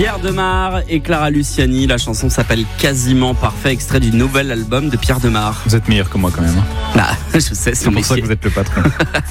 Pierre Demar et Clara Luciani. La chanson s'appelle Quasiment Parfait, extrait du nouvel album de Pierre Demar. Vous êtes meilleur que moi quand même. Bah, je sais, c'est pour ça que vous êtes le patron.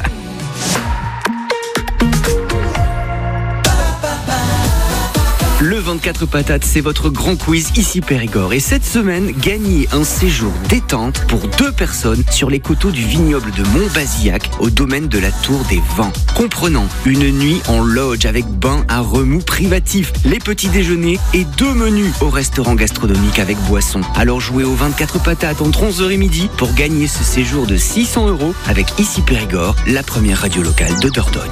Le 24 patates, c'est votre grand quiz ici Périgord. Et cette semaine, gagnez un séjour détente pour 2 personnes sur les coteaux du vignoble de Montbazillac au domaine de la Tour des Vents. Comprenant une nuit en lodge avec bain à remous privatif, les petits déjeuners et 2 menus au restaurant gastronomique avec boisson. Alors jouez au 24 patates entre 11h et midi pour gagner ce séjour de 600 € avec ici Périgord, la première radio locale de Dordogne.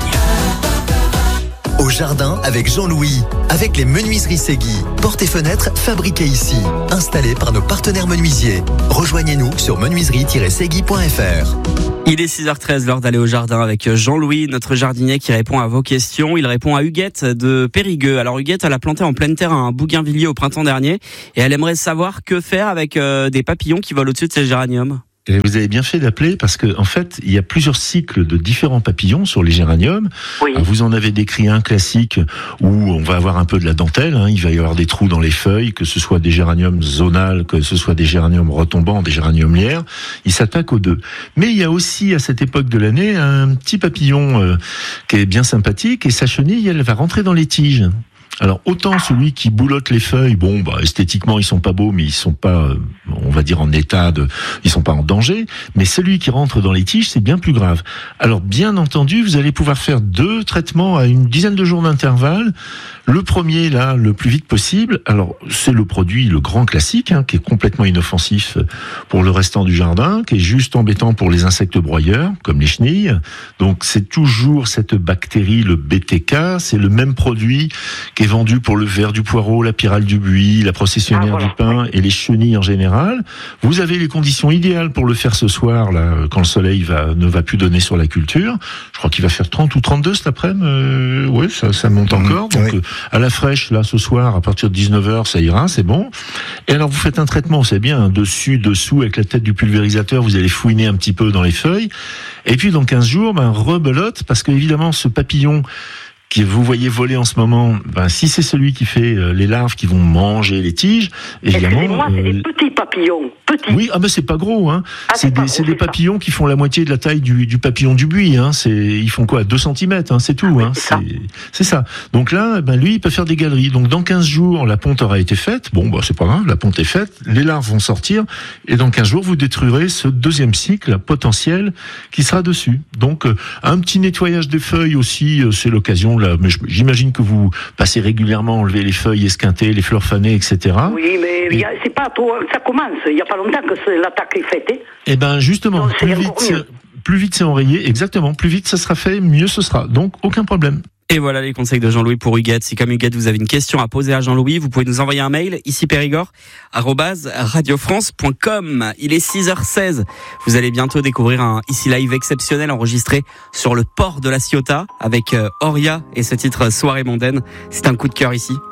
Au jardin avec Jean-Louis, avec les menuiseries Segui. Portes et fenêtres fabriquées ici, installées par nos partenaires menuisiers. Rejoignez-nous sur menuiserie-segui.fr. Il est 6h13, l'heure d'aller au jardin avec Jean-Louis, notre jardinier qui répond à vos questions. Il répond à Huguette de Périgueux. Alors Huguette, elle a planté en pleine terre un bougainvillier au printemps dernier et elle aimerait savoir que faire avec des papillons qui volent au-dessus de ses géraniums. Et vous avez bien fait d'appeler parce que en fait, il y a plusieurs cycles de différents papillons sur les géraniums. Oui. Vous en avez décrit un classique où on va avoir un peu de la dentelle. Il va y avoir des trous dans les feuilles, que ce soit des géraniums zonales, que ce soit des géraniums retombants, des géraniums lierres. Il s'attaque aux deux. Mais il y a aussi à cette époque de l'année un petit papillon qui est bien sympathique et sa chenille, elle va rentrer dans les tiges. Alors autant celui qui boulotte les feuilles, bon bah esthétiquement ils sont pas beaux, mais ils sont pas, on va dire en état de, ils sont pas en danger. Mais celui qui rentre dans les tiges, c'est bien plus grave. Alors bien entendu, vous allez pouvoir faire 2 traitements à une dizaine de jours d'intervalle. Le premier là, le plus vite possible. Alors c'est le produit, le grand classique, qui est complètement inoffensif pour le restant du jardin, qui est juste embêtant pour les insectes broyeurs, comme les chenilles. Donc c'est toujours cette bactérie, le BTK. C'est le même produit qui est vendu pour le ver du poireau, la pyrale du buis, la processionnaire du pin et les chenilles en général. Vous avez les conditions idéales pour le faire ce soir, là, quand le soleil ne va plus donner sur la culture. Je crois qu'il va faire 30 ou 32 cet après-midi. Ouais, ça monte encore. Donc, à la fraîche, là, ce soir, à partir de 19h, ça ira, c'est bon. Et alors, vous faites un traitement, c'est bien, dessus, dessous, avec la tête du pulvérisateur, vous allez fouiner un petit peu dans les feuilles. Et puis, dans 15 jours, rebelote, parce que, évidemment, ce papillon que vous voyez voler en ce moment, si c'est celui qui fait les larves qui vont manger les tiges, évidemment. Excusez-moi, c'est des petits papillons. Petits. Oui, c'est pas gros, c'est des papillons qui font la moitié de la taille du papillon du buis, ils font quoi, 2 cm, c'est tout, c'est ça. Donc là, lui, il peut faire des galeries. Donc dans 15 jours, la ponte aura été faite. Bon, c'est pas grave, la ponte est faite, les larves vont sortir, et dans 15 jours, vous détruirez ce deuxième cycle potentiel qui sera dessus. Donc, un petit nettoyage des feuilles aussi, c'est l'occasion. Là, mais j'imagine que vous passez régulièrement enlever les feuilles esquintées, les fleurs fanées, etc. Oui, mais c'est pas trop, ça commence. Il n'y a pas longtemps que l'attaque est faite. Eh ben justement, donc, plus vite c'est enrayé, exactement. Plus vite ça sera fait, mieux ce sera. Donc aucun problème. Et voilà les conseils de Jean-Louis pour Huguette. Si comme Huguette vous avez une question à poser à Jean-Louis, vous pouvez nous envoyer un mail ici périgord@radiofrance.com. Il est 6h16. Vous allez bientôt découvrir un Ici Live exceptionnel enregistré sur le port de la Ciotat avec Oria et ce titre Soirée mondaine. C'est un coup de cœur ici.